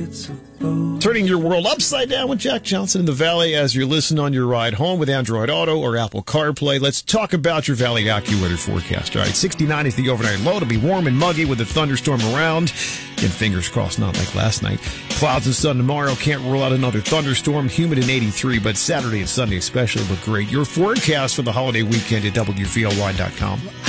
Turning your world upside down with Jack Johnson in the Valley as you listen on your ride home with Android Auto or Apple CarPlay. Let's talk about your Valley AccuWeather forecast. All right, 69 is the overnight low. It'll be warm and muggy with a thunderstorm around. And fingers crossed, not like last night. Clouds and sun tomorrow. Can't rule out another thunderstorm. Humid and 83, but Saturday and Sunday especially look great. Your forecast for the holiday weekend at WVLY.com.